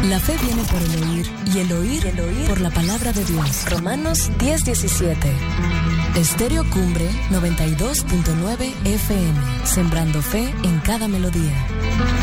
La fe viene por el oír, y el oír por la palabra de Dios. Romanos 10:17. Estéreo Cumbre 92.9 FM, sembrando fe en cada melodía.